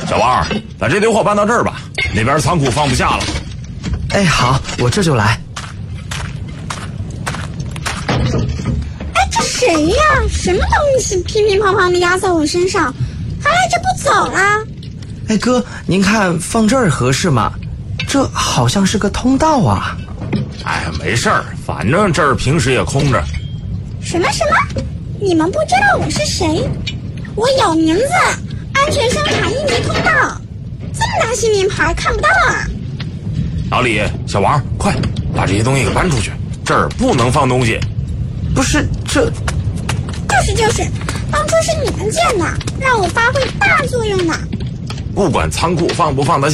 小王，把这堆货搬到这儿吧，那边仓库放不下了。 哎，好，我这就来。 哎，这谁呀？什么东西乒乒乓乓的压在我身上，还赖着不走啦？ 哎哥，您看放这儿合适吗？这好像是个通道啊。 哎，没事儿，反正这儿平时也空着。 什么？你们不知道我是谁？我有名字，安全生产1级通道。这么大新名牌看不到啊？ 老李，小王，快把这些东西给搬出去，这儿不能放东西。 不是，这就是，当初是你们建的，让我发挥大作用呢。 不管仓库放不放得下。